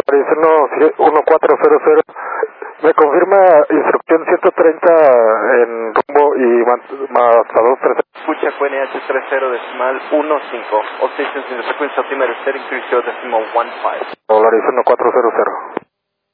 1400. Me confirma instrucción 130 en rumbo y hasta 230. Escucha QNH 30 decimal 15. All stations in the frequency altimeter setting 30 decimal 15. Polaris 1400.